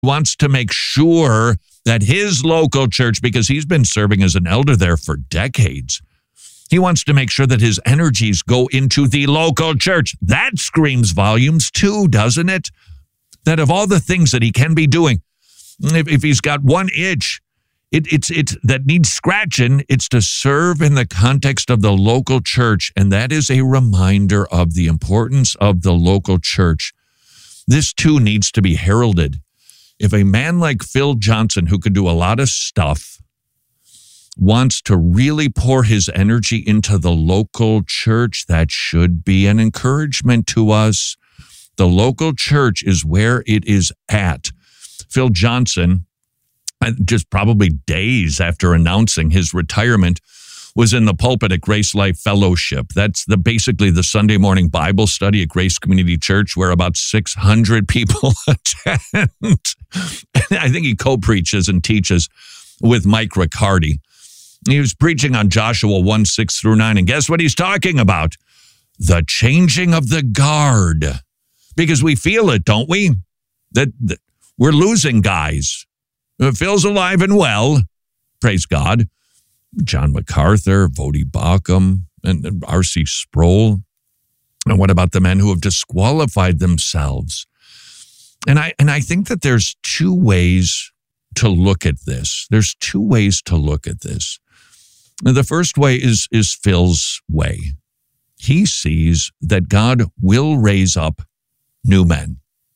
wants to make sure that his local church, because he's been serving as an elder there for decades, he wants to make sure that his energies go into the local church. That screams volumes too, doesn't it? That of all the things that he can be doing, if he's got one itch, it's that needs scratching, it's to serve in the context of the local church. And that is a reminder of the importance of the local church. This too needs to be heralded. If a man like Phil Johnson, who could do a lot of stuff, wants to really pour his energy into the local church, that should be an encouragement to us. The local church is where it is at. Phil Johnson, just probably days after announcing his retirement, was in the pulpit at Grace Life Fellowship. That's basically the Sunday morning Bible study at Grace Community Church, where about 600 people attend. I think he co-preaches and teaches with Mike Riccardi. He was preaching on Joshua 1:6-9, and guess what he's talking about? The changing of the guard. Because we feel it, don't we? That we're losing guys. Phil's alive and well, praise God. John MacArthur, Voddie Baucham, and R.C. Sproul. And what about the men who have disqualified themselves? And I think that there's two ways to look at this. There's two ways to look at this. The first way is Phil's way. He sees that God will raise up new men.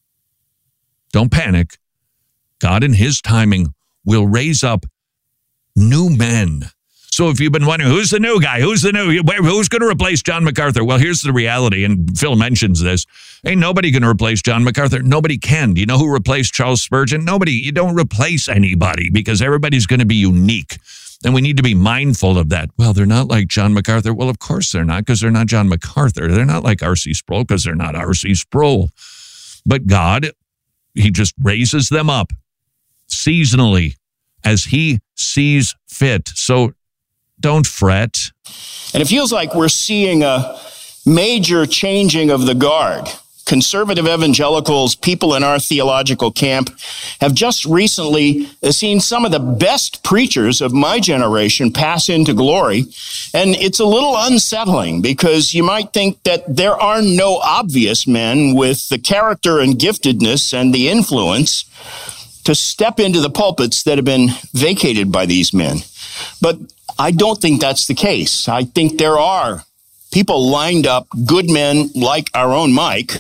Don't panic. God in his timing will raise up new men. So if you've been wondering, who's the new guy? Who's going to replace John MacArthur? Well, here's the reality, and Phil mentions this. Ain't nobody going to replace John MacArthur. Nobody can. Do you know who replaced Charles Spurgeon? Nobody. You don't replace anybody because everybody's going to be unique. And we need to be mindful of that. Well, they're not like John MacArthur. Well, of course they're not, because they're not John MacArthur. They're not like R.C. Sproul, because they're not R.C. Sproul. But God, he just raises them up seasonally as he sees fit. So don't fret. And it feels like we're seeing a major changing of the guard. Conservative evangelicals, people in our theological camp, have just recently seen some of the best preachers of my generation pass into glory. And it's a little unsettling because you might think that there are no obvious men with the character and giftedness and the influence to step into the pulpits that have been vacated by these men. But I don't think that's the case. I think there are people lined up, good men like our own Mike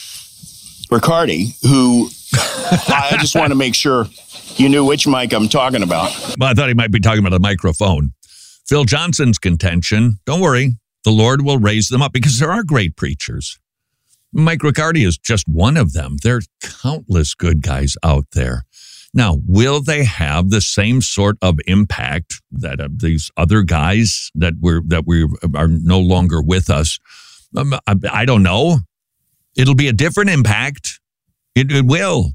Riccardi, who I just want to make sure you knew which Mike I'm talking about. Well, I thought he might be talking about a microphone. Phil Johnson's contention, don't worry, the Lord will raise them up because there are great preachers. Mike Riccardi is just one of them. There are countless good guys out there. Now, will they have the same sort of impact that these other guys that we are no longer with us? I don't know. It'll be a different impact. It will.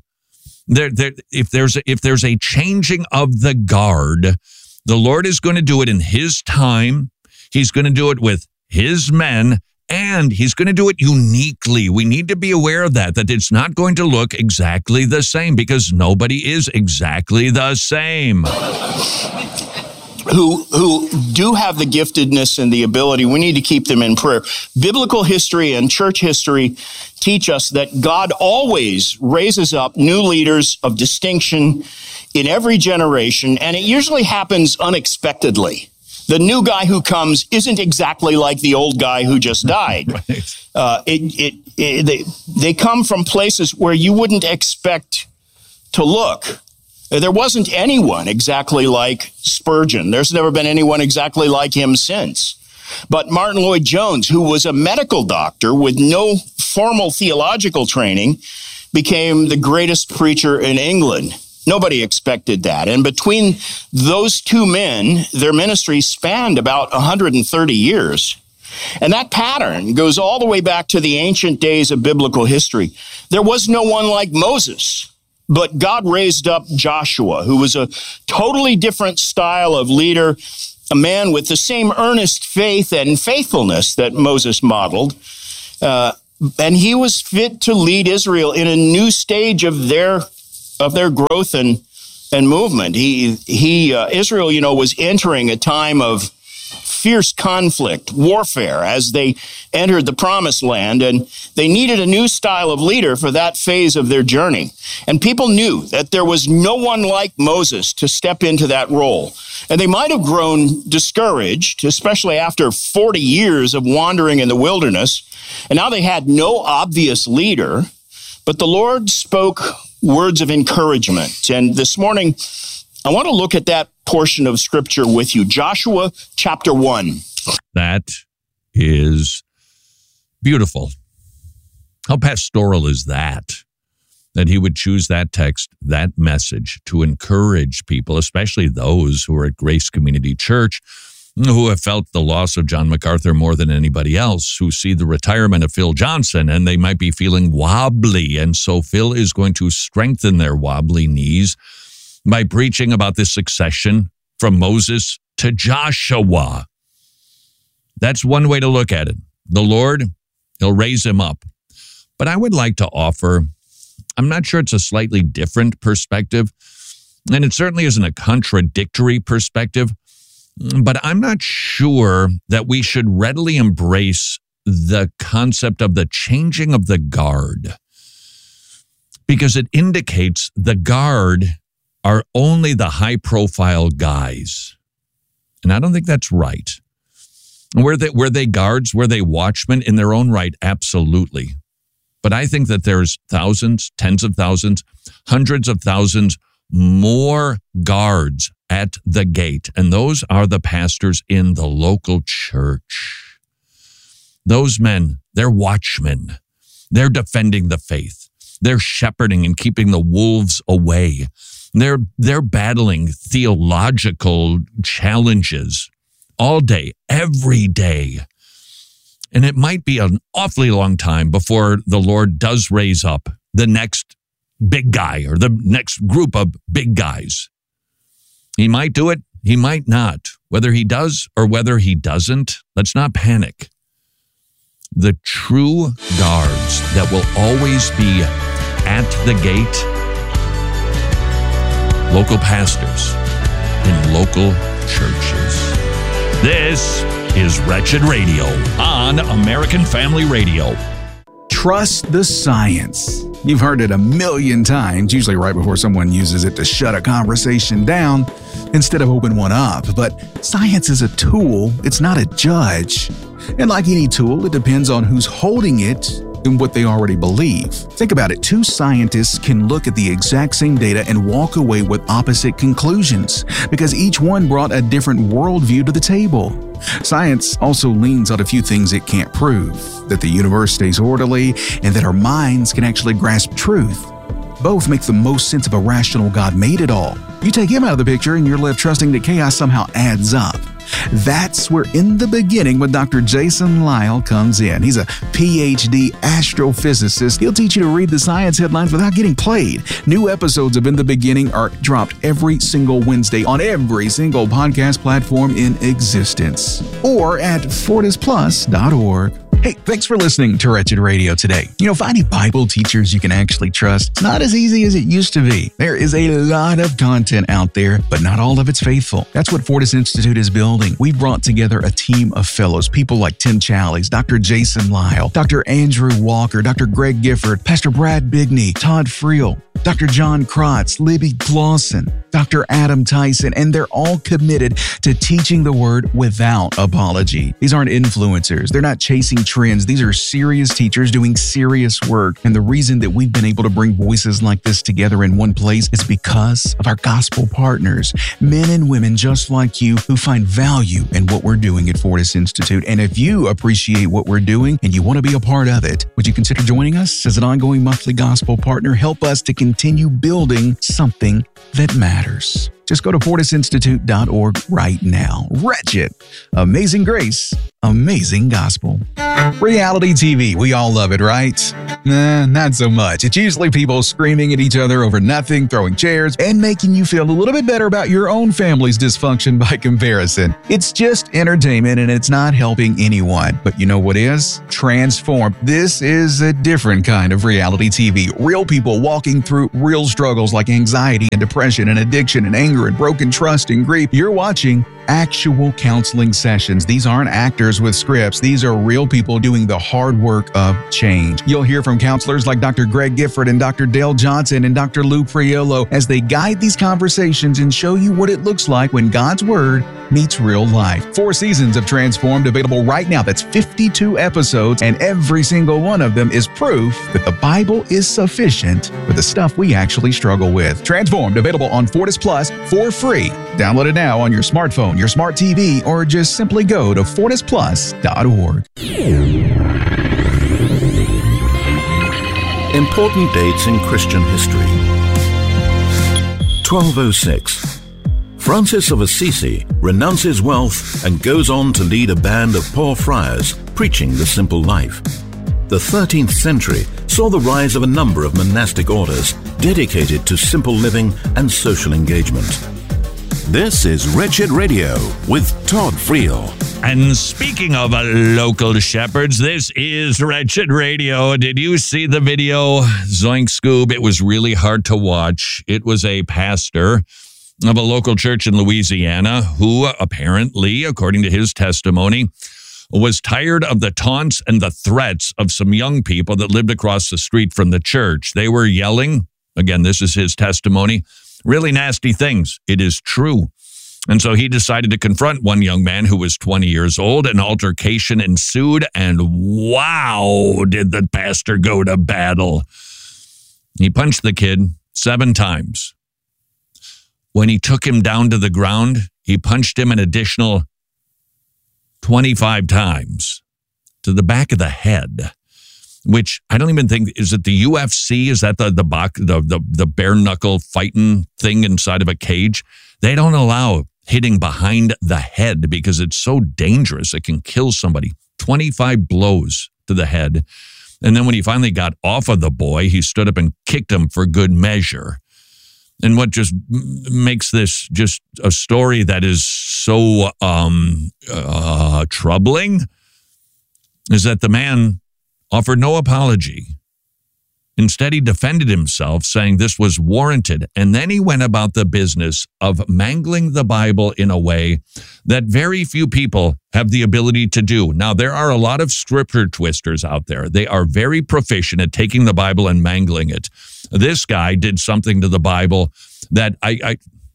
If there's a changing of the guard, the Lord is going to do it in his time. He's going to do it with his men, and he's going to do it uniquely. We need to be aware of that it's not going to look exactly the same because nobody is exactly the same. Who do have the giftedness and the ability, we need to keep them in prayer. Biblical history and church history teach us that God always raises up new leaders of distinction in every generation, and it usually happens unexpectedly. The new guy who comes isn't exactly like the old guy who just died. Right. They come from places where you wouldn't expect to look. There wasn't anyone exactly like Spurgeon. There's never been anyone exactly like him since. But Martin Lloyd-Jones, who was a medical doctor with no formal theological training, became the greatest preacher in England. Nobody expected that. And between those two men, their ministry spanned about 130 years. And that pattern goes all the way back to the ancient days of biblical history. There was no one like Moses. But God raised up Joshua, who was a totally different style of leader, a man with the same earnest faith and faithfulness that Moses modeled. And he was fit to lead Israel in a new stage of their of their growth and movement. Israel, was entering a time of fierce conflict, warfare, as they entered the promised land, and they needed a new style of leader for that phase of their journey. And people knew that there was no one like Moses to step into that role. And they might have grown discouraged, especially after 40 years of wandering in the wilderness. And now they had no obvious leader, but the Lord spoke words of encouragement. And this morning, I want to look at that portion of Scripture with you. Joshua chapter 1. That is beautiful. How pastoral is that? That he would choose that text, that message, to encourage people, especially those who are at Grace Community Church, who have felt the loss of John MacArthur more than anybody else, who see the retirement of Phil Johnson, and they might be feeling wobbly. And so Phil is going to strengthen their wobbly knees by preaching about this succession from Moses to Joshua. That's one way to look at it. The Lord, he'll raise him up. But I would like to offer, I'm not sure it's a slightly different perspective, and it certainly isn't a contradictory perspective, but I'm not sure that we should readily embrace the concept of the changing of the guard, because it indicates the guard are only the high-profile guys. And I don't think that's right. Were they guards? Were they watchmen in their own right? Absolutely. But I think that there's thousands, tens of thousands, hundreds of thousands more guards at the gate. And those are the pastors in the local church. Those men, they're watchmen. They're defending the faith. They're shepherding and keeping the wolves away. They're battling theological challenges all day, every day. And it might be an awfully long time before the Lord does raise up the next big guy or the next group of big guys. He might do it. He might not. Whether he does or whether he doesn't, let's not panic. The true guards that will always be at the gate, local pastors in local churches. This is Wretched Radio on American Family Radio. Trust the science. You've heard it a million times, usually right before someone uses it to shut a conversation down instead of open one up. But science is a tool, it's not a judge. And like any tool, it depends on who's holding it and what they already believe. Think about it. Two scientists can look at the exact same data and walk away with opposite conclusions because each one brought a different worldview to the table. Science also leans on a few things it can't prove, that the universe stays orderly and that our minds can actually grasp truth. Both make the most sense of a rational God made it all. You take him out of the picture and you're left trusting that chaos somehow adds up. That's where In the Beginning with Dr. Jason Lisle comes in. He's a PhD astrophysicist. He'll teach you to read the science headlines without getting played. New episodes of In the Beginning are dropped every single Wednesday on every single podcast platform in existence or at fortisplus.org. Hey, thanks for listening to Wretched Radio today. Finding Bible teachers you can actually trust, it's not as easy as it used to be. There is a lot of content out there, but not all of it's faithful. That's what Fortis Institute is building. We've brought together a team of fellows, people like Tim Challies, Dr. Jason Lisle, Dr. Andrew Walker, Dr. Greg Gifford, Pastor Brad Bigney, Todd Friel, Dr. John Krotz, Libby Clausen, Dr. Adam Tyson, and they're all committed to teaching the Word without apology. These aren't influencers. They're not chasing trends. These are serious teachers doing serious work. And the reason that we've been able to bring voices like this together in one place is because of our gospel partners, men and women just like you who find value in what we're doing at Fortis Institute. And if you appreciate what we're doing and you want to be a part of it, would you consider joining us as an ongoing monthly gospel partner? Help us to continue building something that matters. Just go to fortisinstitute.org right now. Wretched. Amazing grace. Amazing gospel. Reality TV. We all love it, right? Nah, not so much. It's usually people screaming at each other over nothing, throwing chairs, and making you feel a little bit better about your own family's dysfunction by comparison. It's just entertainment and it's not helping anyone. But you know what is? Transformed. This is a different kind of reality TV. Real people walking through real struggles like anxiety and depression and addiction and anger and broken trust and grief. You're watching actual counseling sessions. These aren't actors with scripts. These are real people doing the hard work of change. You'll hear from counselors like Dr. Greg Gifford and Dr. Dale Johnson and Dr. Lou Priolo as they guide these conversations and show you what it looks like when God's Word meets real life. 4 seasons of Transformed available right now. That's 52 episodes, and every single one of them is proof that the Bible is sufficient for the stuff we actually struggle with. Transformed available on Fortis Plus for free. Download it now on your smartphone, your smart TV, or just simply go to fortisplus.org. Important dates in Christian history. 1206. Francis of Assisi renounces wealth and goes on to lead a band of poor friars preaching the simple life. The 13th century saw the rise of a number of monastic orders dedicated to simple living and social engagement. This is Wretched Radio with Todd Friel. And speaking of local shepherds, this is Wretched Radio. Did you see the video? Zoink Scoob, it was really hard to watch. It was a pastor of a local church in Louisiana who apparently, according to his testimony, was tired of the taunts and the threats of some young people that lived across the street from the church. They were yelling, again, this is his testimony, really nasty things. It is true. And so he decided to confront one young man who was 20 years old. An altercation ensued, and wow, did the pastor go to battle. He punched the kid 7 times. When he took him down to the ground, he punched him an additional 25 times to the back of the head, which I don't even think, is it the UFC? Is that the bare knuckle fighting thing inside of a cage? They don't allow hitting behind the head because it's so dangerous. It can kill somebody. 25 blows to the head. And then when he finally got off of the boy, he stood up and kicked him for good measure. And what just makes this just a story that is so troubling is that the man offered no apology. Instead, he defended himself, saying this was warranted. And then he went about the business of mangling the Bible in a way that very few people have the ability to do. Now, there are a lot of scripture twisters out there. They are very proficient at taking the Bible and mangling it. This guy did something to the Bible that I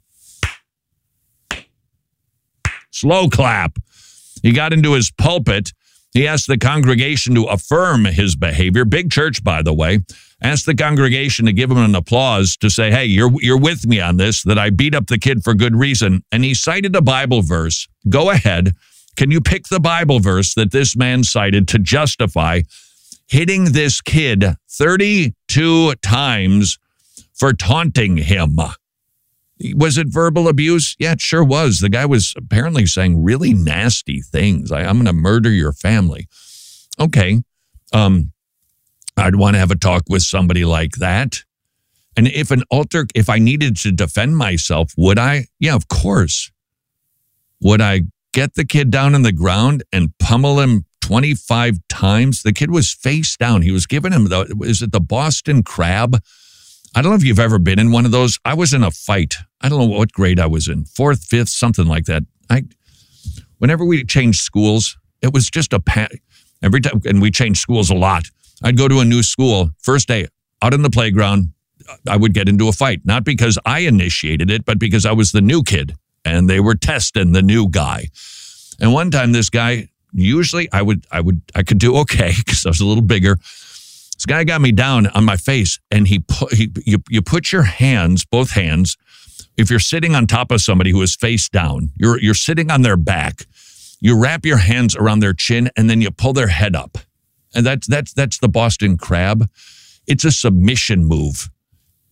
slow clap. He got into his pulpit. He asked the congregation to affirm his behavior. Big church, by the way. Asked the congregation to give him an applause to say, hey, you're with me on this, that I beat up the kid for good reason. And he cited a Bible verse. Go ahead. Can you pick the Bible verse that this man cited to justify hitting this kid 32 times for taunting him? Was it verbal abuse? Yeah, it sure was. The guy was apparently saying really nasty things. I'm going to murder your family. Okay. I'd want to have a talk with somebody like that. And if I needed to defend myself, would I? Yeah, of course. Would I get the kid down on the ground and pummel him 25 times? The kid was face down. He was giving him is it the Boston Crab? I don't know if you've ever been in one of those. I was in a fight. I don't know what grade I was in, 4th, 5th, something like that. Whenever we changed schools, it was just every time, and we changed schools a lot. I'd go to a new school, first day, out on the playground, I would get into a fight. Not because I initiated it, but because I was the new kid, and they were testing the new guy. And one time, this guy, usually I could do okay because I was a little bigger. This guy got me down on my face, and you put your hands, both hands, if you're sitting on top of somebody who is face down, you're sitting on their back, you wrap your hands around their chin, and then you pull their head up. And that's the Boston Crab. It's a submission move.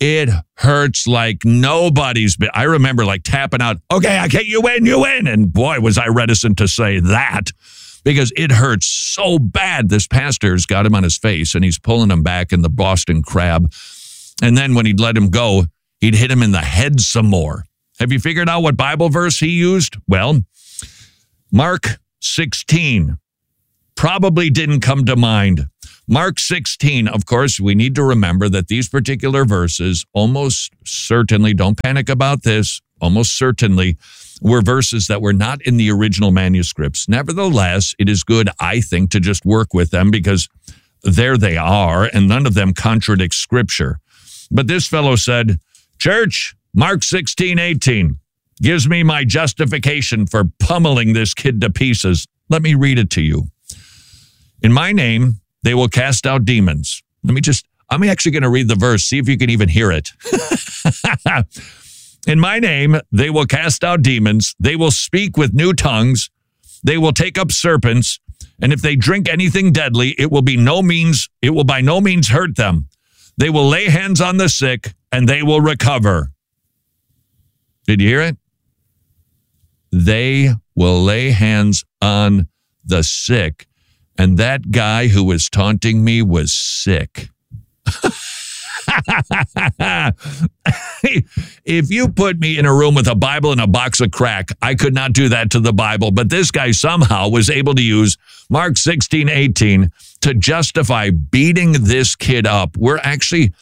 It hurts like nobody's been. I remember like tapping out, okay, I get you win. And boy, was I reticent to say that because it hurts so bad. This pastor's got him on his face and he's pulling him back in the Boston Crab. And then when he'd let him go, he'd hit him in the head some more. Have you figured out what Bible verse he used? Well, Mark 16 probably didn't come to mind. Mark 16, of course, we need to remember that these particular verses almost certainly, don't panic about this, almost certainly were verses that were not in the original manuscripts. Nevertheless, it is good, I think, to just work with them because there they are, and none of them contradict Scripture. But this fellow said, church, Mark 16:18 gives me my justification for pummeling this kid to pieces. Let me read it to you. In my name, they will cast out demons. I'm actually going to read the verse, see if you can even hear it. In my name, they will cast out demons. They will speak with new tongues. They will take up serpents. And if they drink anything deadly, it will by no means hurt them. They will lay hands on the sick and they will recover. Did you hear it? They will lay hands on the sick. And that guy who was taunting me was sick. If you put me in a room with a Bible and a box of crack, I could not do that to the Bible. But this guy somehow was able to use Mark 16:18 to justify beating this kid up. I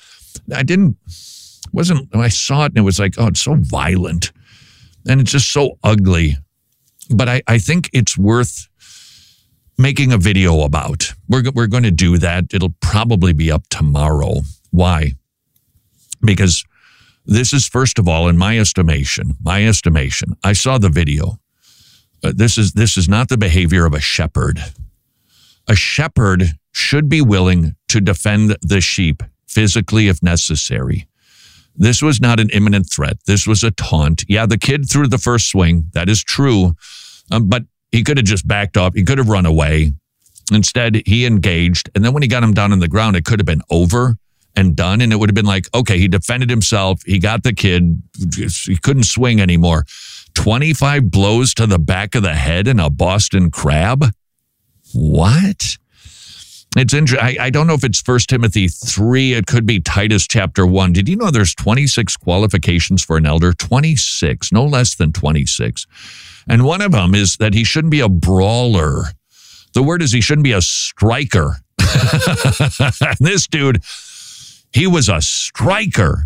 saw it and it was like, oh, it's so violent. And it's just so ugly. But I think it's worth making a video about. We're going to do that. It'll probably be up tomorrow. Why? Because this is, first of all, in my estimation, I saw the video. This is not the behavior of a shepherd. A shepherd should be willing to defend the sheep physically if necessary. This was not an imminent threat. This was a taunt. Yeah, the kid threw the first swing. That is true. But he could have just backed off. He could have run away. Instead, he engaged. And then when he got him down on the ground, it could have been over and done. And it would have been like, okay, he defended himself. He got the kid. He couldn't swing anymore. 25 blows to the back of the head in a Boston Crab? What? It's interesting. I don't know if it's 1 Timothy 3. It could be Titus chapter 1. Did you know there's 26 qualifications for an elder? 26, no less than 26. And one of them is that he shouldn't be a brawler. The word is he shouldn't be a striker. This dude, he was a striker.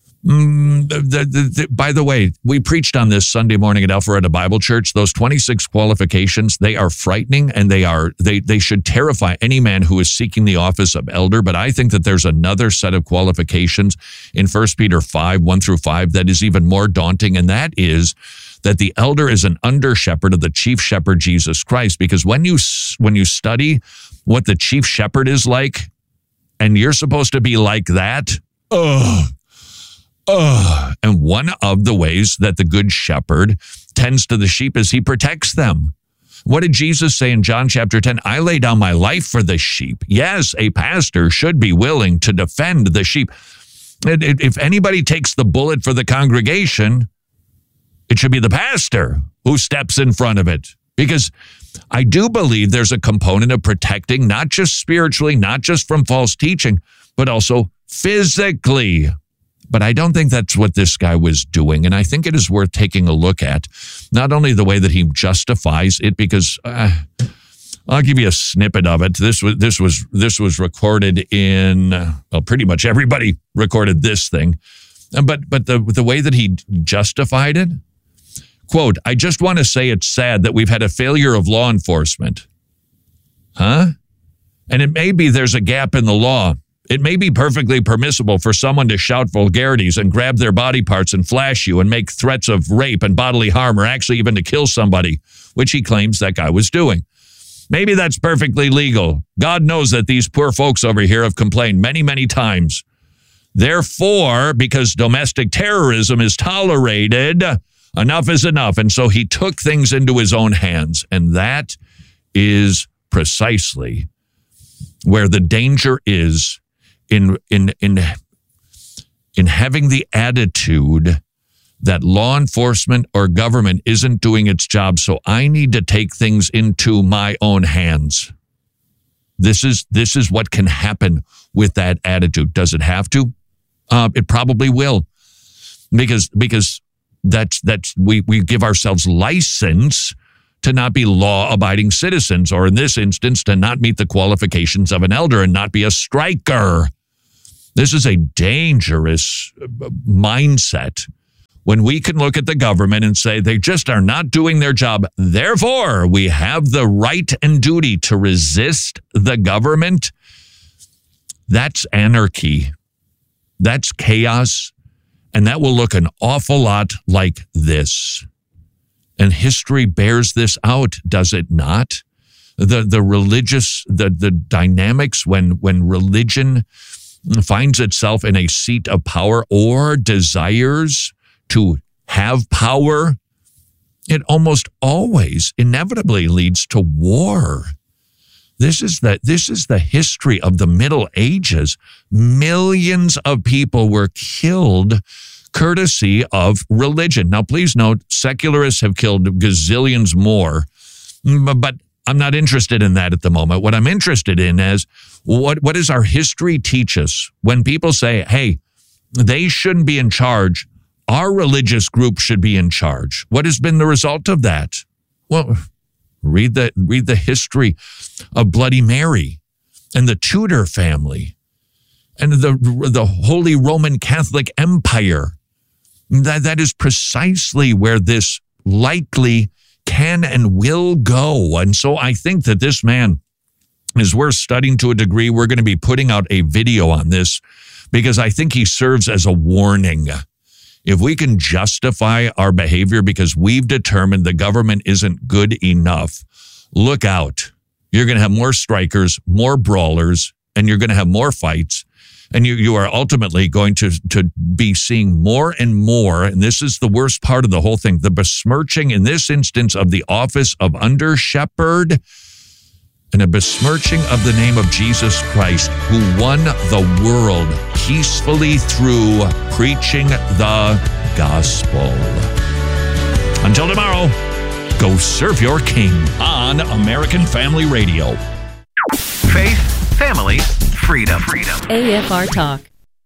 By the way, we preached on this Sunday morning at Alpharetta Bible Church. Those 26 qualifications, they are frightening and they should terrify any man who is seeking the office of elder. But I think that there's another set of qualifications in 1 Peter 5, 1-5 that is even more daunting. And that is that the elder is an under shepherd of the chief shepherd, Jesus Christ. Because when you study what the chief shepherd is like, and you're supposed to be like that, and one of the ways that the good shepherd tends to the sheep is he protects them. What did Jesus say in John chapter 10? I lay down my life for the sheep. Yes, a pastor should be willing to defend the sheep. If anybody takes the bullet for the congregation, it should be the pastor who steps in front of it. Because I do believe there's a component of protecting, not just spiritually, not just from false teaching, but also physically. But I don't think that's what this guy was doing. And I think it is worth taking a look at, not only the way that he justifies it, because I'll give you a snippet of it. This was recorded in, well, pretty much everybody recorded this thing. But the way that he justified it, quote, I just want to say it's sad that we've had a failure of law enforcement. Huh? And it may be there's a gap in the law. It may be perfectly permissible for someone to shout vulgarities and grab their body parts and flash you and make threats of rape and bodily harm or actually even to kill somebody, which he claims that guy was doing. Maybe that's perfectly legal. God knows that these poor folks over here have complained many, many times. Therefore, because domestic terrorism is tolerated, enough is enough. And so he took things into his own hands. And that is precisely where the danger is in in having the attitude that law enforcement or government isn't doing its job, so I need to take things into my own hands. This is what can happen with that attitude. Does it have to? It probably will, because that's we give ourselves license to not be law-abiding citizens, or in this instance, to not meet the qualifications of an elder and not be a striker. This is a dangerous mindset when we can look at the government and say they just are not doing their job. Therefore, we have the right and duty to resist the government. That's anarchy. That's chaos. And that will look an awful lot like this. And history bears this out, does it not? The religious, the dynamics when religion finds itself in a seat of power or desires to have power, it almost always inevitably leads to war. This is the history of the Middle Ages. Millions of people were killed courtesy of religion. Now, please note, secularists have killed gazillions more, but I'm not interested in that at the moment. What I'm interested in is what does our history teach us when people say, hey, they shouldn't be in charge, our religious group should be in charge. What has been the result of that? Well, read the history of Bloody Mary and the Tudor family and the Holy Roman Catholic Empire. That is precisely where this likely can and will go. And so I think that this man is worth studying to a degree. We're going to be putting out a video on this because I think he serves as a warning. If we can justify our behavior because we've determined the government isn't good enough, look out. You're going to have more strikers, more brawlers, and you're going to have more fights. And you are ultimately going to be seeing more and more, and this is the worst part of the whole thing, the besmirching, in this instance, of the office of under shepherd, and a besmirching of the name of Jesus Christ, who won the world peacefully through preaching the gospel. Until tomorrow, go serve your king on American Family Radio. Faith, family, freedom. AFR Talk.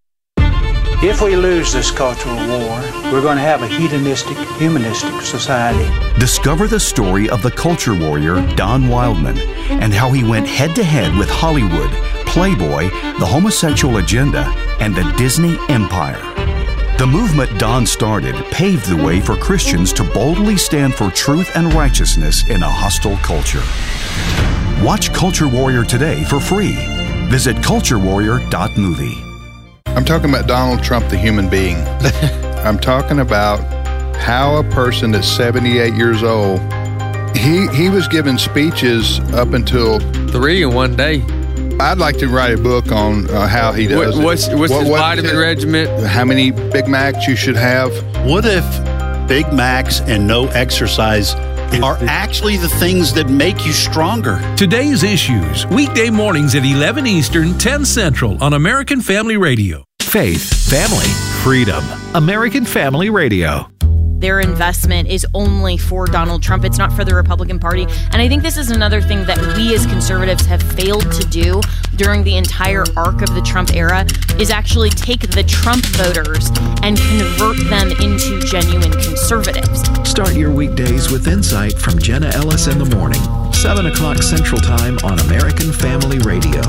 If we lose this cultural war, we're going to have a hedonistic, humanistic society. Discover the story of the culture warrior Don Wildman and how he went head-to-head with Hollywood, Playboy, the homosexual agenda, and the Disney Empire. The movement Don started paved the way for Christians to boldly stand for truth and righteousness in a hostile culture. Watch Culture Warrior today for free. Visit culturewarrior.movie. I'm talking about Donald Trump, the human being. I'm talking about how a person that's 78 years old, he was giving speeches up until 3 in one day. I'd like to write a book on how he does What's his vitamin regimen? How many Big Macs you should have. What if Big Macs and no exercise are actually the things that make you stronger? Today's Issues, weekday mornings at 11 Eastern, 10 Central on American Family Radio. Faith, family, freedom. American Family Radio. Their investment is only for Donald Trump. It's not for the Republican Party. And I think this is another thing that we as conservatives have failed to do during the entire arc of the Trump era is actually take the Trump voters and convert them into genuine conservatives. Start your weekdays with insight from Jenna Ellis in the morning, 7 o'clock Central Time on American Family Radio.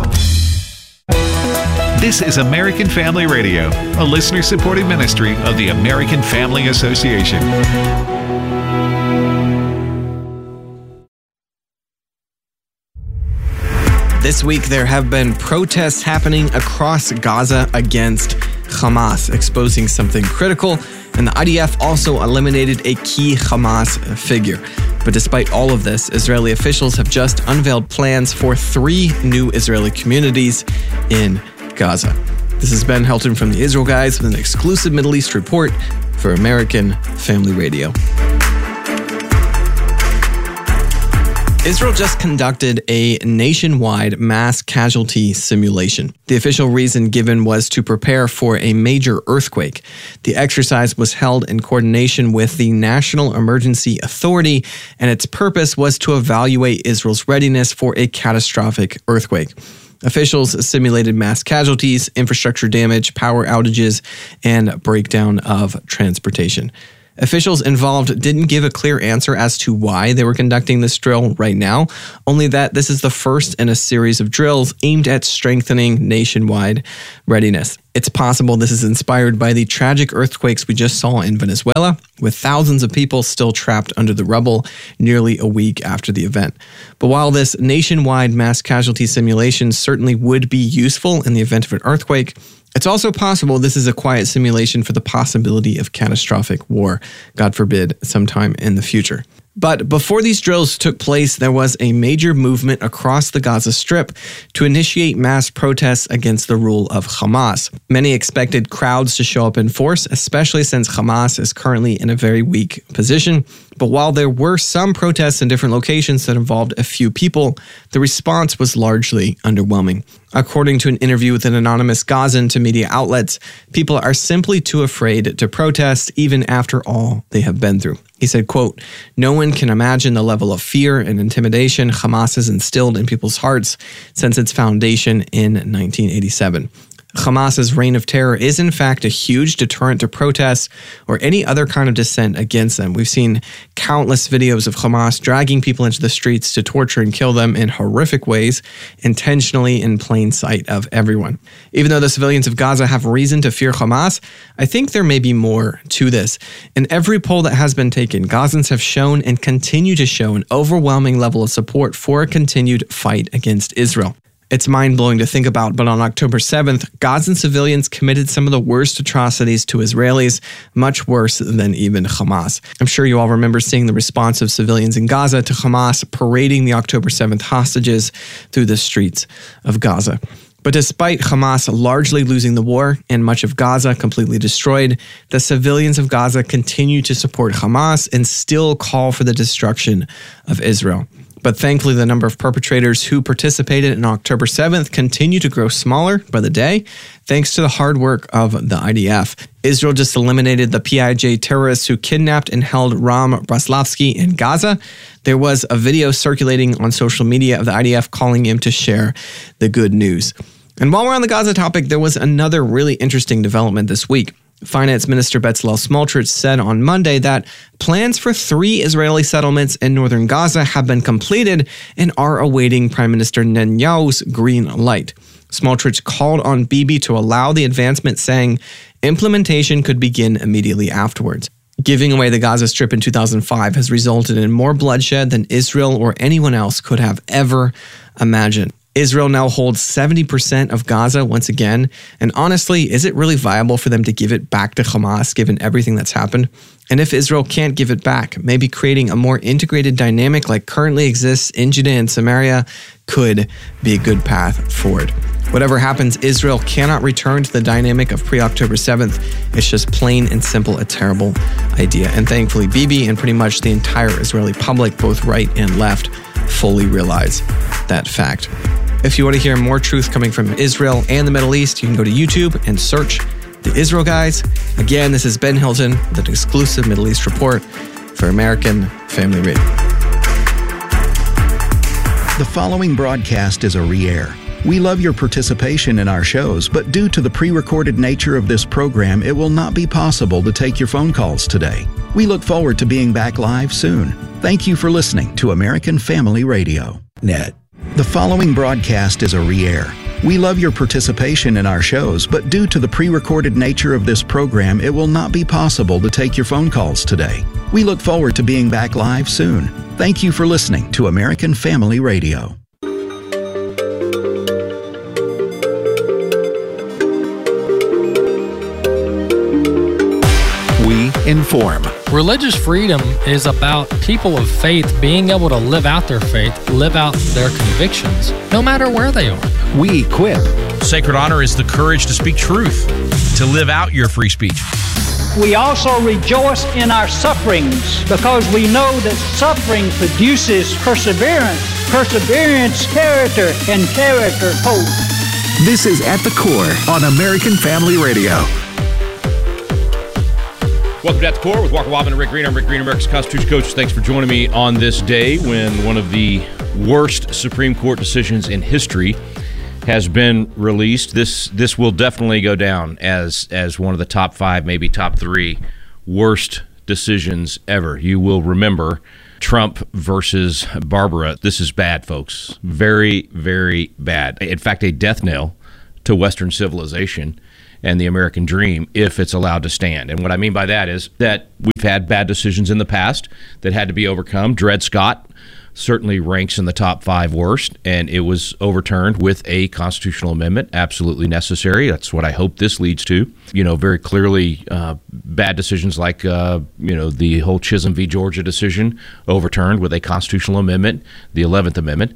This is American Family Radio, a listener-supported ministry of the American Family Association. This week, there have been protests happening across Gaza against Hamas, exposing something critical, and the IDF also eliminated a key Hamas figure. But despite all of this, Israeli officials have just unveiled plans for 3 new Israeli communities in Gaza. This is Ben Helton from the Israel Guys with an exclusive Middle East report for American Family Radio. Israel just conducted a nationwide mass casualty simulation. The official reason given was to prepare for a major earthquake. The exercise was held in coordination with the National Emergency Authority, and its purpose was to evaluate Israel's readiness for a catastrophic earthquake. Officials simulated mass casualties, infrastructure damage, power outages, and breakdown of transportation. Officials involved didn't give a clear answer as to why they were conducting this drill right now, only that this is the first in a series of drills aimed at strengthening nationwide readiness. It's possible this is inspired by the tragic earthquakes we just saw in Venezuela, with thousands of people still trapped under the rubble nearly a week after the event. But while this nationwide mass casualty simulation certainly would be useful in the event of an earthquake, it's also possible this is a quiet simulation for the possibility of catastrophic war, God forbid, sometime in the future. But before these drills took place, there was a major movement across the Gaza Strip to initiate mass protests against the rule of Hamas. Many expected crowds to show up in force, especially since Hamas is currently in a very weak position. But while there were some protests in different locations that involved a few people, the response was largely underwhelming. According to an interview with an anonymous Gazan to media outlets, people are simply too afraid to protest even after all they have been through. He said, quote, "No one can imagine the level of fear and intimidation Hamas has instilled in people's hearts since its foundation in 1987. Hamas's reign of terror is in fact a huge deterrent to protests or any other kind of dissent against them. We've seen countless videos of Hamas dragging people into the streets to torture and kill them in horrific ways, intentionally in plain sight of everyone. Even though the civilians of Gaza have reason to fear Hamas, I think there may be more to this. In every poll that has been taken, Gazans have shown and continue to show an overwhelming level of support for a continued fight against Israel. It's mind-blowing to think about, but on October 7th, Gazan civilians committed some of the worst atrocities to Israelis, much worse than even Hamas. I'm sure you all remember seeing the response of civilians in Gaza to Hamas parading the October 7th hostages through the streets of Gaza. But despite Hamas largely losing the war and much of Gaza completely destroyed, the civilians of Gaza continue to support Hamas and still call for the destruction of Israel. But thankfully, the number of perpetrators who participated on October 7th continue to grow smaller by the day, thanks to the hard work of the IDF. Israel just eliminated the PIJ terrorists who kidnapped and held Ram Braslavsky in Gaza. There was a video circulating on social media of the IDF calling him to share the good news. And while we're on the Gaza topic, there was another really interesting development this week. Finance Minister Bezalel Smotrich said on Monday that plans for 3 Israeli settlements in northern Gaza have been completed and are awaiting Prime Minister Netanyahu's green light. Smotrich called on Bibi to allow the advancement, saying implementation could begin immediately afterwards. Giving away the Gaza Strip in 2005 has resulted in more bloodshed than Israel or anyone else could have ever imagined. Israel now holds 70% of Gaza once again, and honestly, is it really viable for them to give it back to Hamas given everything that's happened? And if Israel can't give it back, maybe creating a more integrated dynamic like currently exists in Judea and Samaria could be a good path forward. Whatever happens, Israel cannot return to the dynamic of pre-October 7th. It's just plain and simple a terrible idea. And thankfully, Bibi and pretty much the entire Israeli public, both right and left, fully realize that fact. If you want to hear more truth coming from Israel and the Middle East, you can go to YouTube and search The Israel Guys. Again, this is Ben Hilton with an exclusive Middle East report for American Family Radio. The following broadcast is a re-air. We love your participation in our shows, but due to the pre-recorded nature of this program, it will not be possible to take your phone calls today. We look forward to being back live soon. Thank you for listening to American Family Radio. Net. The following broadcast is a re-air. We love your participation in our shows, but due to the pre-recorded nature of this program, it will not be possible to take your phone calls today. We look forward to being back live soon. Thank you for listening to American Family Radio. We inform. Religious freedom is about people of faith being able to live out their faith, live out their convictions, no matter where they are. We equip. Sacred honor is the courage to speak truth, to live out your free speech. we also rejoice in our sufferings because we know that suffering produces perseverance, perseverance, character, and character, hope. This is At the Core on American Family Radio. Welcome to At the Core with Walker Wildman and Rick Green. I'm Rick Green, America's Constitution Coach. Thanks for joining me on this day when one of the worst Supreme Court decisions in history has been released. This will definitely go down as one of the top 5, maybe top 3 worst decisions ever. You will remember Trump versus Barbara. This is bad, folks. Very, very bad. In fact, a death knell to Western civilization and the American dream if it's allowed to stand. And what I mean by that is that we've had bad decisions in the past that had to be overcome. Dred Scott certainly ranks in the top 5 worst, and it was overturned with a constitutional amendment, absolutely necessary. That's what I hope this leads to. Very clearly bad decisions like, the whole Chisholm v. Georgia decision overturned with a constitutional amendment, the 11th Amendment.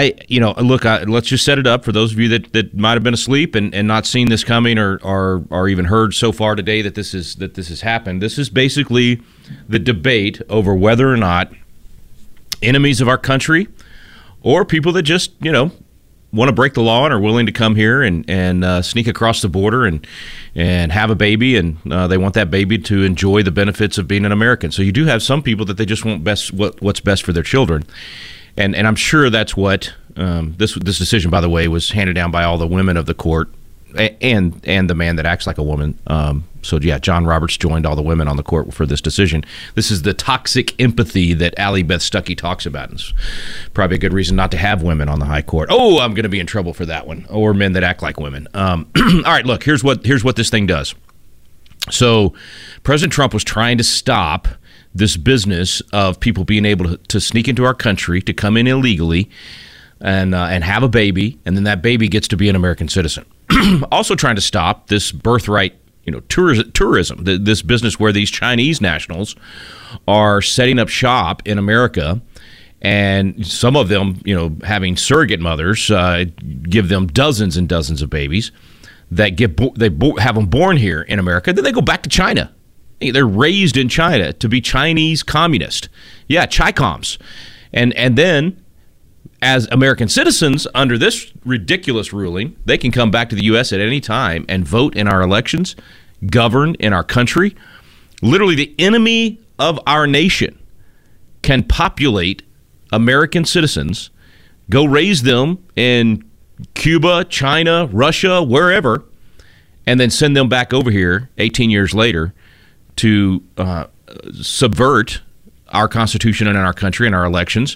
Let's just set it up for those of you that might have been asleep and not seen this coming or even heard so far today that this has happened. This is basically the debate over whether or not enemies of our country or people that just, want to break the law and are willing to come here and sneak across the border and have a baby, and they want that baby to enjoy the benefits of being an American. So you do have some people that they just want what's best for their children. And I'm sure that's what this decision, by the way, was handed down by all the women of the court and the man that acts like a woman. John Roberts joined all the women on the court for this decision. This is the toxic empathy that Allie Beth Stuckey talks about. It's probably a good reason not to have women on the high court. Oh, I'm going to be in trouble for that one. Or men that act like women. All right, look, here's what this thing does. So President Trump was trying to stop this business of people being able to sneak into our country, to come in illegally and have a baby, and then that baby gets to be an American citizen. Also trying to stop this birthright, tourism, this business where these Chinese nationals are setting up shop in America, and some of them, having surrogate mothers, give them dozens and dozens of babies that have them born here in America. Then they go back to China. They're raised in China to be Chinese communist. Yeah, Chi-Coms. And then, as American citizens, under this ridiculous ruling, they can come back to the U.S. at any time and vote in our elections, govern in our country. Literally, the enemy of our nation can populate American citizens, go raise them in Cuba, China, Russia, wherever, and then send them back over here 18 years later to subvert our Constitution and our country and our elections.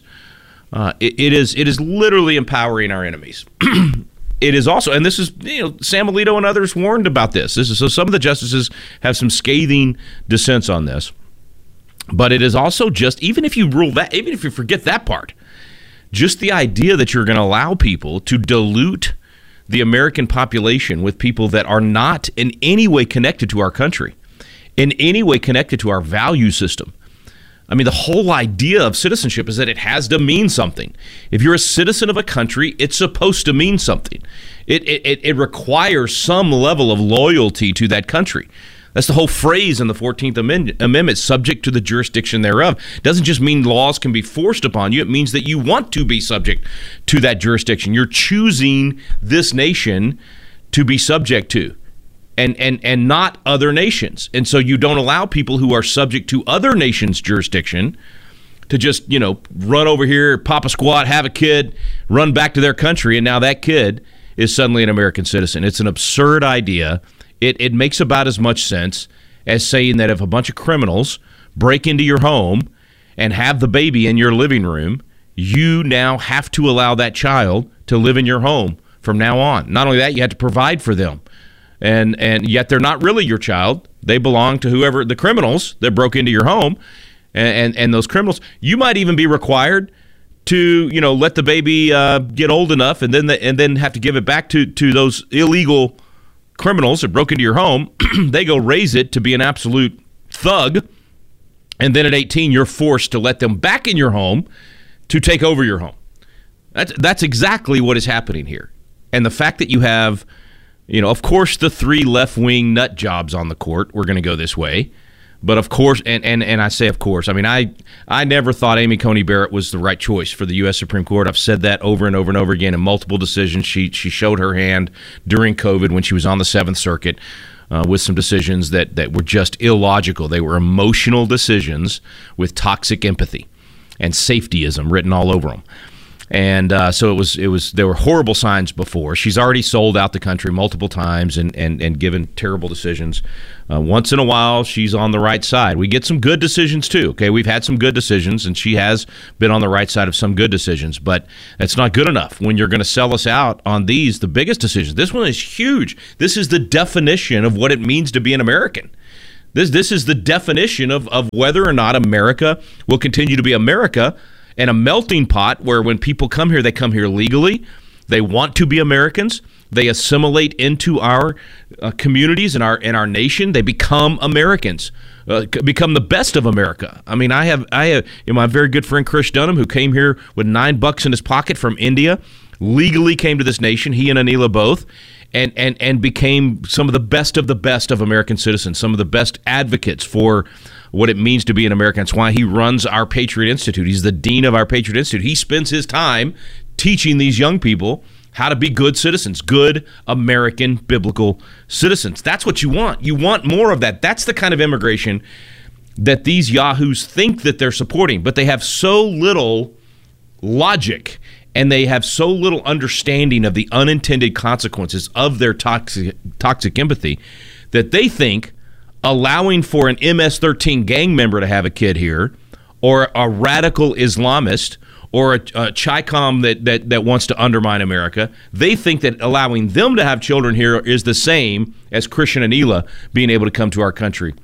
It is literally empowering our enemies. It is also, and this is, Sam Alito and others warned about this. So some of the justices have some scathing dissents on this. But it is also just, even if you forget that part, just the idea that you're going to allow people to dilute the American population with people that are not in any way connected to our country, in any way connected to our value system. I mean, the whole idea of citizenship is that it has to mean something. If you're a citizen of a country, it's supposed to mean something. It requires some level of loyalty to that country. That's the whole phrase in the 14th Amendment, subject to the jurisdiction thereof. It doesn't just mean laws can be forced upon you. It means that you want to be subject to that jurisdiction. You're choosing this nation to be subject to. And not other nations. And so you don't allow people who are subject to other nations' jurisdiction to just, run over here, pop a squat, have a kid, run back to their country, and now that kid is suddenly an American citizen. It's an absurd idea. It makes about as much sense as saying that if a bunch of criminals break into your home and have the baby in your living room, you now have to allow that child to live in your home from now on. Not only that, you have to provide for them. And yet they're not really your child. They belong to whoever, the criminals that broke into your home. And those criminals, you might even be required to, let the baby get old enough and then have to give it back to those illegal criminals that broke into your home. They go raise it to be an absolute thug. And then at 18, you're forced to let them back in your home to take over your home. That's exactly what is happening here. And the fact that you have Of course, the 3 left-wing nut jobs on the court were going to go this way. But of course, and I say of course, I mean, I never thought Amy Coney Barrett was the right choice for the U.S. Supreme Court. I've said that over and over and over again in multiple decisions. She showed her hand during COVID when she was on the Seventh Circuit with some decisions that were just illogical. They were emotional decisions with toxic empathy and safetyism written all over them. And so it was. There were horrible signs before. She's already sold out the country multiple times and given terrible decisions. Once in a while, she's on the right side. We get some good decisions too. Okay, we've had some good decisions, and she has been on the right side of some good decisions. But that's not good enough when you're going to sell us out on the biggest decisions. This one is huge. This is the definition of what it means to be an American. This is the definition of whether or not America will continue to be America. And a melting pot where when people come here, they come here legally. They want to be Americans. They assimilate into our communities and our nation. They become Americans, become the best of America. I mean, I have my very good friend Chris Dunham, who came here with $9 in his pocket from India, legally came to this nation. He and Anila both, and became some of the best of American citizens, some of the best advocates for what it means to be an American. That's why he runs our Patriot Institute. He's the dean of our Patriot Institute. He spends his time teaching these young people how to be good citizens, good American biblical citizens. That's what you want. You want more of that. That's the kind of immigration that these yahoos think that they're supporting, but they have so little logic and they have so little understanding of the unintended consequences of their toxic empathy that they think allowing for an MS-13 gang member to have a kid here, or a radical Islamist, or a Chi-Com that wants to undermine America, they think that allowing them to have children here is the same as Christian Anila being able to come to our country.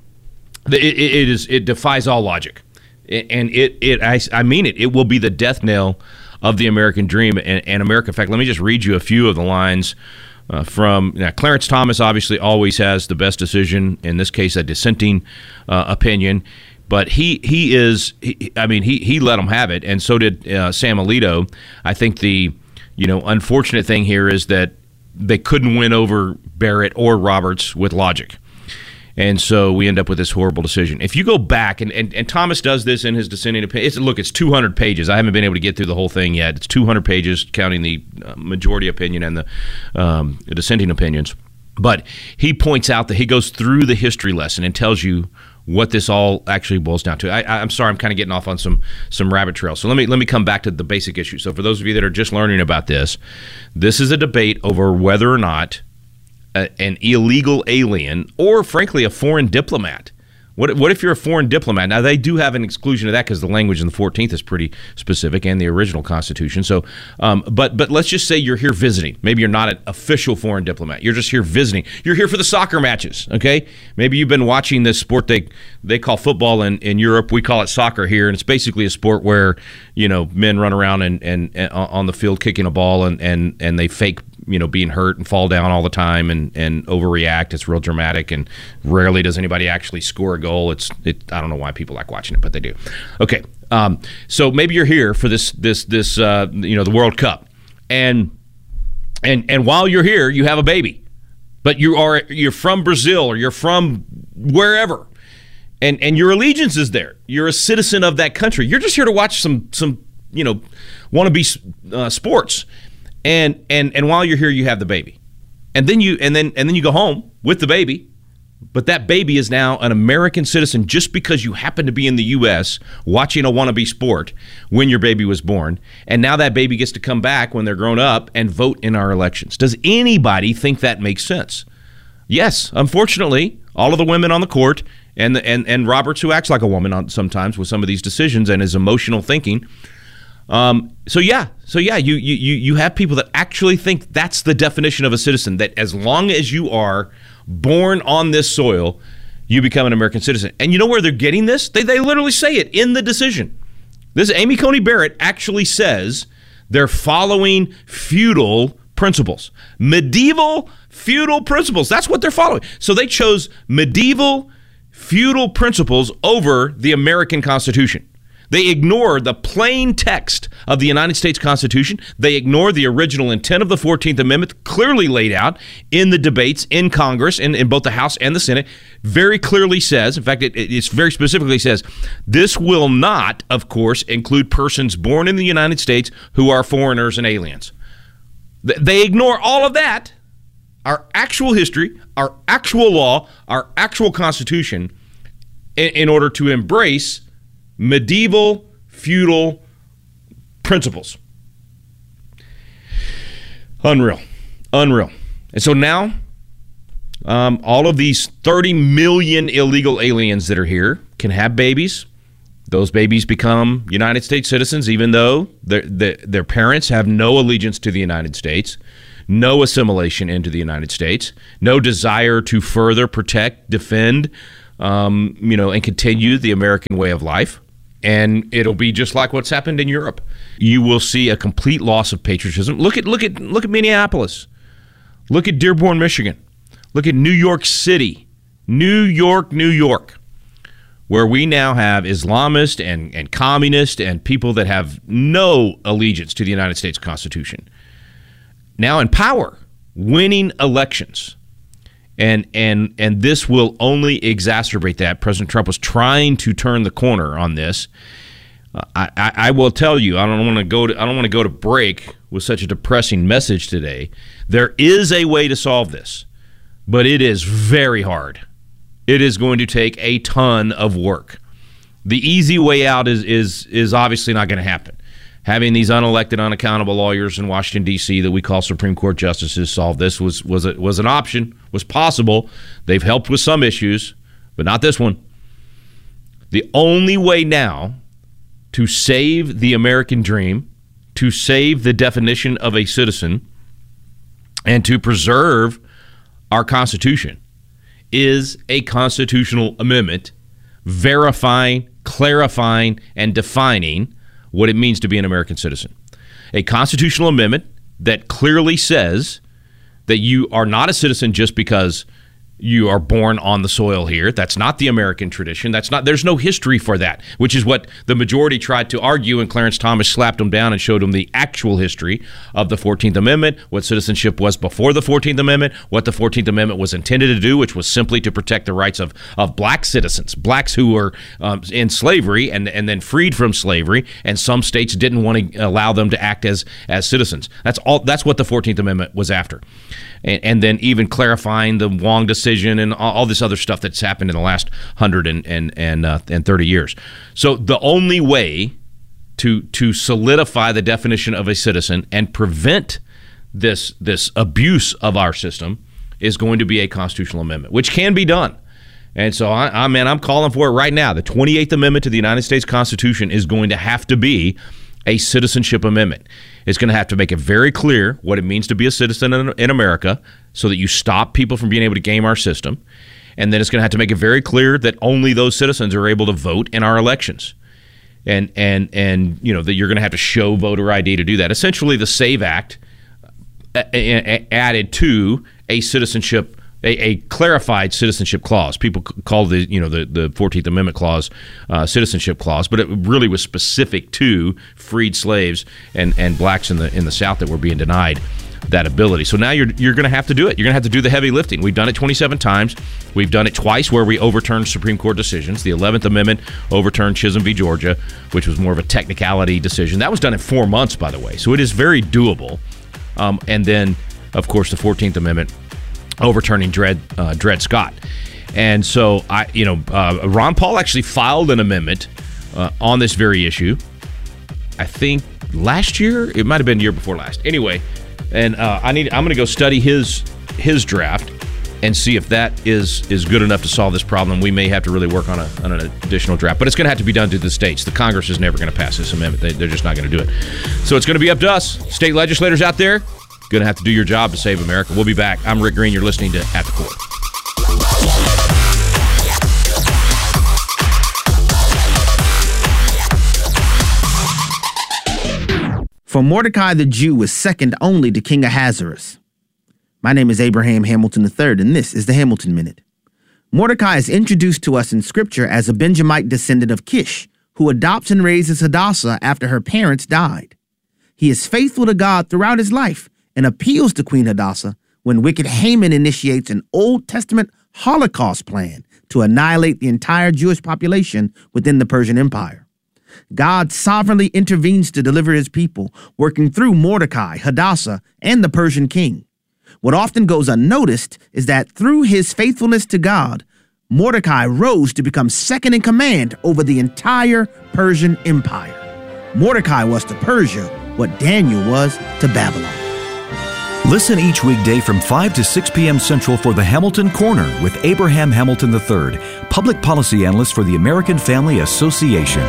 It defies all logic, and I mean it. It will be the death knell of the American dream and America. In fact, let me just read you a few of the lines. Clarence Thomas obviously always has the best decision, in this case a dissenting opinion, but he let them have it, and so did Sam Alito. I think the unfortunate thing here is that they couldn't win over Barrett or Roberts with logic. And so we end up with this horrible decision. If you go back, and Thomas does this in his dissenting opinion, it's 200 pages. I haven't been able to get through the whole thing yet. It's 200 pages, counting the majority opinion and the dissenting opinions. But he points out that he goes through the history lesson and tells you what this all actually boils down to. I'm sorry, I'm kind of getting off on some rabbit trails. So let me come back to the basic issue. So for those of you that are just learning about this is a debate over whether or not an illegal alien, or frankly a foreign diplomat. What if you're a foreign diplomat? Now, they do have an exclusion of that because the language in the 14th is pretty specific, and the original Constitution. So, but let's just say you're here visiting. Maybe you're not an official foreign diplomat. You're just here visiting. You're here for the soccer matches, okay? Maybe you've been watching this sport they call football in Europe. We call it soccer here, and it's basically a sport where men run around and on the field kicking a ball and they fake being hurt and fall down all the time and overreact. It's real dramatic, and rarely does anybody actually score a goal. I don't know why people like watching it, but they do. Okay, so maybe you're here for this the World Cup, and while you're here, you have a baby, but you're from Brazil or you're from wherever, and your allegiance is there. You're a citizen of that country. You're just here to watch some wannabe sports. And while you're here, you have the baby, and then you go home with the baby, but that baby is now an American citizen just because you happen to be in the U.S. watching a wannabe sport when your baby was born, and now that baby gets to come back when they're grown up and vote in our elections. Does anybody think that makes sense? Yes, unfortunately, all of the women on the court and Roberts, who acts like a woman sometimes with some of these decisions and his emotional thinking. So you have people that actually think that's the definition of a citizen, that as long as you are born on this soil, you become an American citizen. And you know where they're getting this? They literally say it in the decision. This Amy Coney Barrett actually says they're following feudal principles. Medieval feudal principles. That's what they're following. So they chose medieval feudal principles over the American Constitution. They ignore the plain text of the United States Constitution. They ignore the original intent of the 14th Amendment, clearly laid out in the debates in Congress, in both the House and the Senate. Very clearly says, in fact, it very specifically says, this will not, of course, include persons born in the United States who are foreigners and aliens. They ignore all of that, our actual history, our actual law, our actual Constitution, in order to embrace medieval, feudal principles. Unreal. And so now, all of these 30 million illegal aliens that are here can have babies. Those babies become United States citizens, even though their parents have no allegiance to the United States, no assimilation into the United States, no desire to further protect, defend, and continue the American way of life. And it'll be just like what's happened in Europe. You will see a complete loss of patriotism. Look at Minneapolis. Look at Dearborn, Michigan. Look at New York City. New York, where we now have Islamists and communists and people that have no allegiance to the United States Constitution. Now in power, winning elections. And this will only exacerbate that. President Trump was trying to turn the corner on this. I will tell you, I don't want to go to break with such a depressing message today. There is a way to solve this, but it is very hard. It is going to take a ton of work. The easy way out is obviously not going to happen. Having these unelected, unaccountable lawyers in Washington, D.C. that we call Supreme Court justices solve this was an option, was possible. They've helped with some issues, but not this one. The only way now to save the American dream, to save the definition of a citizen, and to preserve our Constitution is a constitutional amendment verifying, clarifying, and defining what it means to be an American citizen. A constitutional amendment that clearly says that you are not a citizen just because you are born on the soil here. That's not the American tradition. There's no history for that, which is what the majority tried to argue, and Clarence Thomas slapped them down and showed them the actual history of the 14th Amendment, what citizenship was before the 14th Amendment, what the 14th Amendment was intended to do, which was simply to protect the rights of black citizens, blacks who were in slavery and then freed from slavery, and some states didn't want to allow them to act as citizens. That's what the 14th Amendment was after. And then even clarifying the Wong decision and all this other stuff that's happened in the last 130 years. So the only way to solidify the definition of a citizen and prevent this abuse of our system is going to be a constitutional amendment, which can be done. And so I'm calling for it right now. The 28th Amendment to the United States Constitution is going to have to be a citizenship amendment. It's going to have to make it very clear what it means to be a citizen in America so that you stop people from being able to game our system. And then it's going to have to make it very clear that only those citizens are able to vote in our elections. And that you're going to have to show voter ID to do that. Essentially, the SAVE Act added to a citizenship, a clarified citizenship clause. People call the 14th Amendment clause citizenship clause, but it really was specific to freed slaves and blacks in the South that were being denied that ability. So now you're going to have to do it. You're going to have to do the heavy lifting. We've done it 27 times. We've done it twice where we overturned Supreme Court decisions. The 11th Amendment overturned Chisholm v. Georgia, which was more of a technicality decision. That was done in 4 months, by the way. So it is very doable. And then, of course, the 14th Amendment overturning Dred Scott. And so Ron Paul actually filed an amendment on this very issue. I think last year, it might have been the year before last. Anyway, and I'm going to go study his draft and see if that is good enough to solve this problem. We may have to really work on an additional draft, but it's going to have to be done through the states. The Congress is never going to pass this amendment. They're just not going to do it. So it's going to be up to us, state legislators out there. Going to have to do your job to save America. We'll be back. I'm Rick Green. You're listening to At the Core. For Mordecai the Jew was second only to King Ahasuerus. My name is Abraham Hamilton III, and this is the Hamilton Minute. Mordecai is introduced to us in Scripture as a Benjamite descendant of Kish, who adopts and raises Hadassah after her parents died. He is faithful to God throughout his life and appeals to Queen Hadassah when wicked Haman initiates an Old Testament Holocaust plan to annihilate the entire Jewish population within the Persian Empire. God sovereignly intervenes to deliver his people, working through Mordecai, Hadassah, and the Persian king. What often goes unnoticed is that through his faithfulness to God, Mordecai rose to become second in command over the entire Persian Empire. Mordecai was to Persia what Daniel was to Babylon. Listen each weekday from 5 to 6 p.m. Central for the Hamilton Corner with Abraham Hamilton III, public policy analyst for the American Family Association.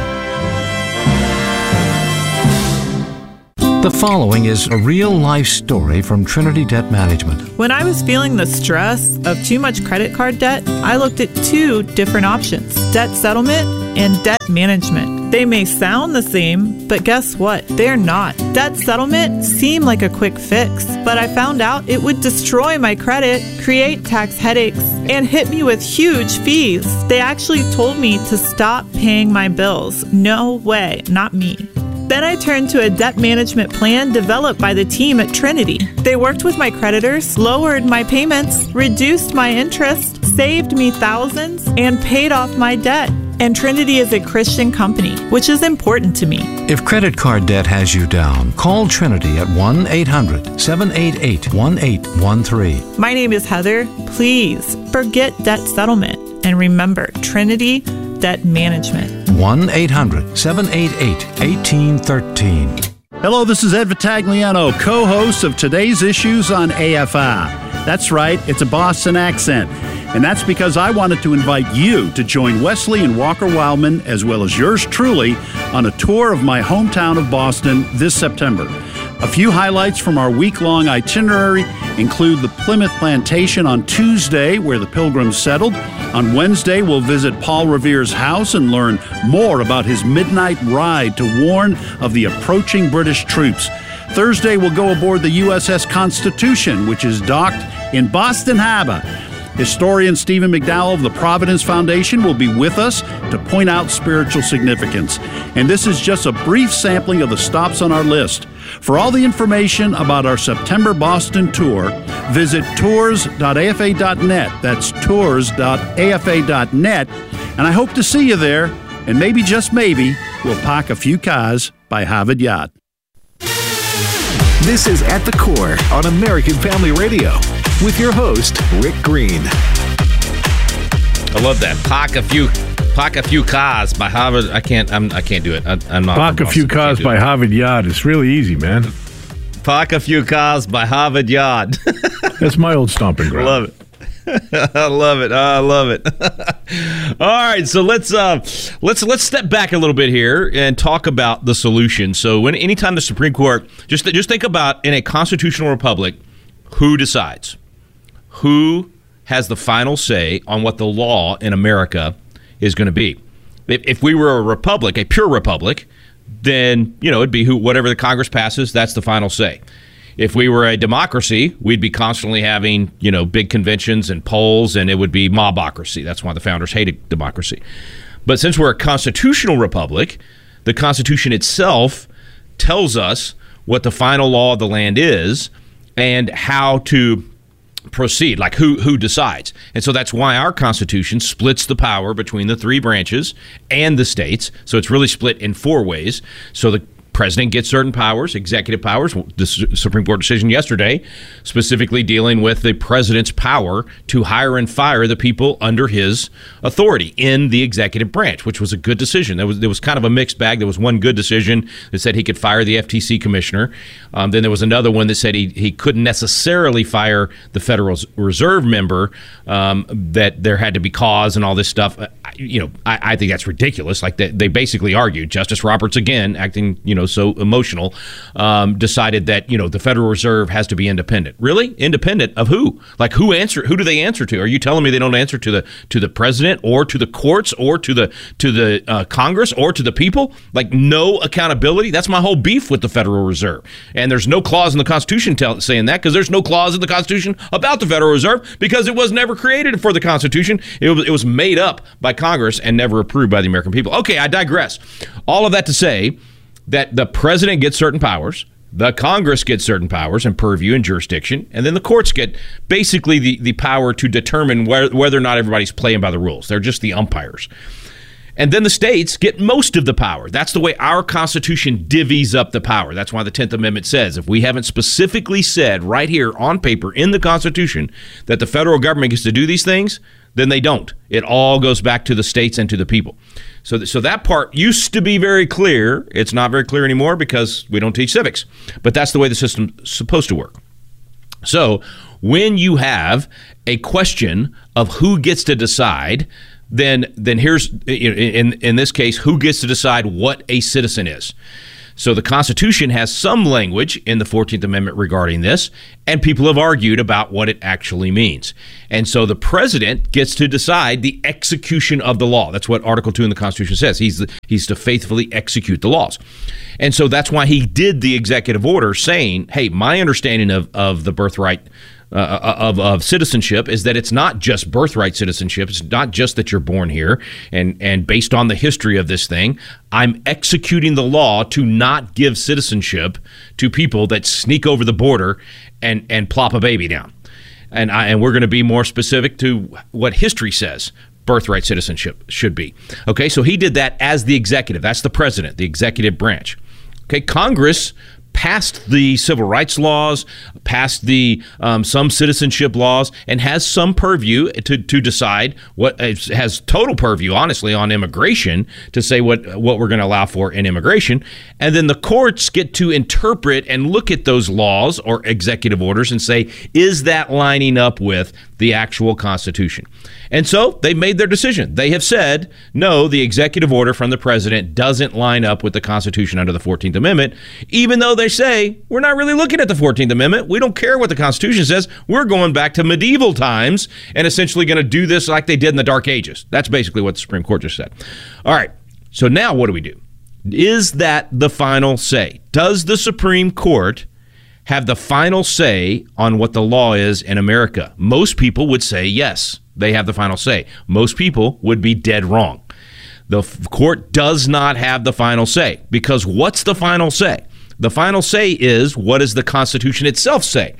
The following is a real-life story from Trinity Debt Management. When I was feeling the stress of too much credit card debt, I looked at two different options: debt settlement and debt management. They may sound the same, but guess what? They're not. Debt settlement seemed like a quick fix, but I found out it would destroy my credit, create tax headaches, and hit me with huge fees. They actually told me to stop paying my bills. No way, not me. Then I turned to a debt management plan developed by the team at Trinity. They worked with my creditors, lowered my payments, reduced my interest, saved me thousands, and paid off my debt. And Trinity is a Christian company, which is important to me. If credit card debt has you down, call Trinity at 1-800-788-1813. My name is Heather. Please forget debt settlement and remember Trinity Debt Management. 1-800-788-1813. Hello, this is Ed Vitagliano, co-host of today's issues on AFI. That's right, it's a Boston accent. And that's because I wanted to invite you to join Wesley and Walker Wildman, as well as yours truly, on a tour of my hometown of Boston this September. A few highlights from our week-long itinerary include the Plymouth Plantation on Tuesday, where the Pilgrims settled. On Wednesday, we'll visit Paul Revere's house and learn more about his midnight ride to warn of the approaching British troops. Thursday, we'll go aboard the USS Constitution, which is docked in Boston Harbor. Historian Stephen McDowell of the Providence Foundation will be with us to point out spiritual significance. And this is just a brief sampling of the stops on our list. For all the information about our September Boston tour, visit tours.afa.net. That's tours.afa.net. And I hope to see you there. And maybe, just maybe, we'll park a few cars by Harvard Yard. This is At the Core on American Family Radio with your host, Rick Green. I love that. Park a few cars by Harvard. I can't do it. I'm not. Park a few cars by Harvard Yard. It's really easy, man. Park a few cars by Harvard Yard. That's my old stomping ground. Love it. I love it. All right, so let's step back a little bit here and talk about the solution. So anytime the Supreme Court, just think about, in a constitutional republic, who decides? Who has the final say on what the law in America is going to be? If we were a republic, a pure republic, then it'd be whatever the Congress passes, that's the final say. If we were a democracy, we'd be constantly having, big conventions and polls, and it would be mobocracy. That's why the founders hated democracy. But since we're a constitutional republic, the Constitution itself tells us what the final law of the land is and how to proceed, like who decides. And so that's why our Constitution splits the power between the three branches and the states. So it's really split in four ways. So the president gets certain powers, executive powers. The Supreme Court decision yesterday specifically dealing with the president's power to hire and fire the people under his authority in the executive branch, which was a good decision. There was kind of a mixed bag. There was one good decision that said he could fire the FTC commissioner. Then there was another one that said he couldn't necessarily fire the Federal Reserve member, that there had to be cause and all this stuff. I think that's ridiculous. Like they basically argued, Justice Roberts, again, acting, was so emotional, decided that, the Federal Reserve has to be independent. Really? Independent of who? Like who do they answer to? Are you telling me they don't answer to the president or to the courts or to the Congress or to the people? Like no accountability? That's my whole beef with the Federal Reserve. And there's no clause in the Constitution saying that, because there's no clause in the Constitution about the Federal Reserve, because it was never created for the Constitution. It was made up by Congress and never approved by the American people. Okay, I digress. All of that to say that the president gets certain powers, the Congress gets certain powers and purview and jurisdiction, and then the courts get basically the power to determine whether or not everybody's playing by the rules. They're just the umpires. And then the states get most of the power. That's the way our Constitution divvies up the power. That's why the 10th Amendment says if we haven't specifically said right here on paper in the Constitution that the federal government gets to do these things, then they don't. It all goes back to the states and to the people. So that part used to be very clear. It's not very clear anymore because we don't teach civics. But that's the way the system's supposed to work. So when you have a question of who gets to decide, then here's, in this case, who gets to decide what a citizen is. So the Constitution has some language in the 14th Amendment regarding this, and people have argued about what it actually means. And so the president gets to decide the execution of the law. That's what Article 2 in the Constitution says. He's to faithfully execute the laws. And so that's why he did the executive order saying, hey, my understanding of the birthright of citizenship is that it's not just birthright citizenship. It's not just that you're born here. And based on the history of this thing, I'm executing the law to not give citizenship to people that sneak over the border and plop a baby down. And we're going to be more specific to what history says birthright citizenship should be. Okay, so he did that as the executive. That's the president, the executive branch. Okay, Congress passed the civil rights laws, passed the some citizenship laws, and has some purview to decide what has total purview, honestly, on immigration, to say what we're going to allow for in immigration. And then the courts get to interpret and look at those laws or executive orders and say, is that lining up with the actual Constitution? And so they made their decision. They have said, no, the executive order from the president doesn't line up with the Constitution under the 14th Amendment, even though they say, we're not really looking at the 14th Amendment. We don't care what the Constitution says. We're going back to medieval times and essentially going to do this like they did in the Dark Ages. That's basically what the Supreme Court just said. All right, so now what do we do? Is that the final say? Does the Supreme Court have the final say on what the law is in America? Most people would say yes, they have the final say. Most people would be dead wrong. The court does not have the final say, because what's the final say? The final say is, what does the Constitution itself say?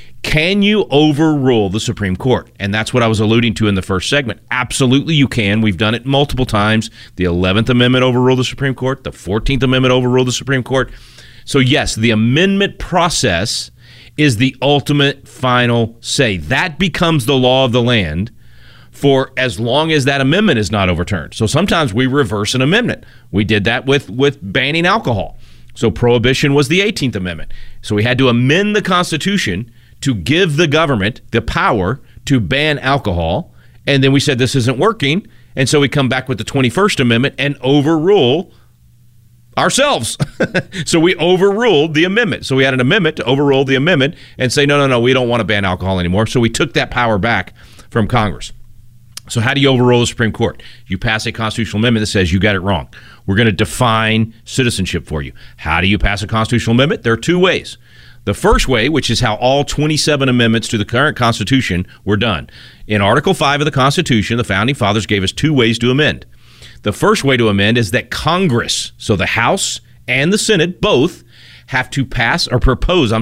Can you overrule the Supreme Court? And that's what I was alluding to in the first segment. Absolutely you can. We've done it multiple times. The 11th Amendment overruled the Supreme Court. The 14th Amendment overruled the Supreme Court. So yes, the amendment process is the ultimate final say. That becomes the law of the land for as long as that amendment is not overturned. So sometimes we reverse an amendment. We did that with banning alcohol. So prohibition was the 18th Amendment. So we had to amend the Constitution to give the government the power to ban alcohol. And then we said this isn't working. And so we come back with the 21st Amendment and overrule ourselves. So we overruled the amendment. So we had an amendment to overrule the amendment and say, no, we don't want to ban alcohol anymore. So we took that power back from Congress. So how do you overrule the Supreme Court? You pass a constitutional amendment that says you got it wrong. We're going to define citizenship for you. How do you pass a constitutional amendment? There are two ways. The first way, which is how all 27 amendments to the current Constitution were done. In Article 5 of the Constitution, the Founding Fathers gave us two ways to amend. The first way to amend is that Congress, so the House and the Senate, both have to propose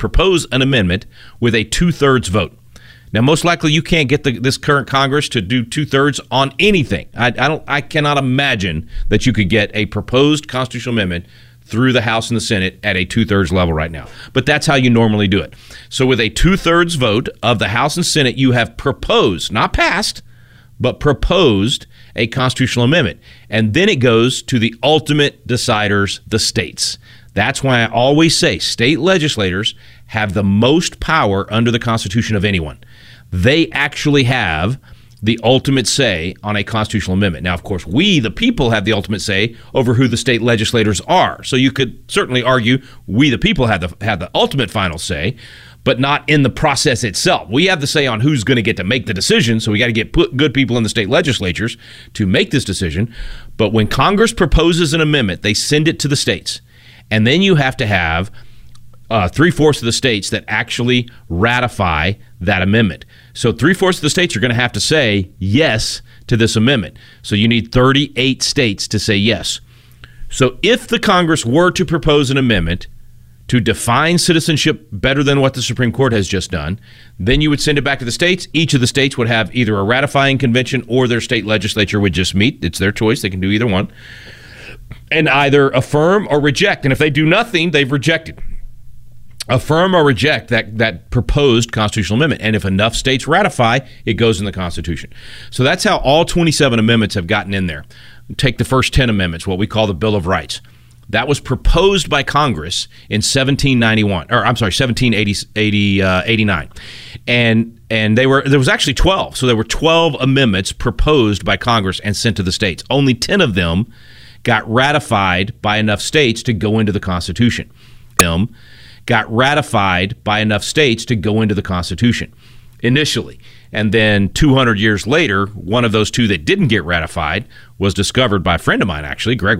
an amendment with a 2/3 vote. Now, most likely you can't get this current Congress to do 2/3 on anything. I cannot imagine that you could get a proposed constitutional amendment through the House and the Senate at a 2/3 level right now. But that's how you normally do it. So with a 2/3 vote of the House and Senate, you have proposed, not passed, but proposed a constitutional amendment. And then it goes to the ultimate deciders, the states. That's why I always say state legislators have the most power under the Constitution of anyone. They actually have the ultimate say on a constitutional amendment. Now, of course, we, the people, have the ultimate say over who the state legislators are. So you could certainly argue we, the people, have the ultimate final say, but not in the process itself. We have the say on who's going to get to make the decision, so we got to get good people in the state legislatures to make this decision. But when Congress proposes an amendment, they send it to the states. And then you have to have 3/4 of the states that actually ratify that amendment. So 3/4 of the states are going to have to say yes to this amendment. So you need 38 states to say yes. So if the Congress were to propose an amendment to define citizenship better than what the Supreme Court has just done, then you would send it back to the states. Each of the states would have either a ratifying convention or their state legislature would just meet. It's their choice. They can do either one. And either affirm or reject. And if they do nothing, they've rejected. Affirm or reject that proposed constitutional amendment. And if enough states ratify, it goes in the Constitution. So that's how all 27 amendments have gotten in there. Take the first 10 amendments, what we call the Bill of Rights. That was proposed by Congress in 1789. And there was actually 12. So there were 12 amendments proposed by Congress and sent to the states. Only 10 of them got ratified by enough states to go into the Constitution. Got ratified by enough states to go into the Constitution initially. And then 200 years later, one of those two that didn't get ratified was discovered by a friend of mine, actually, Greg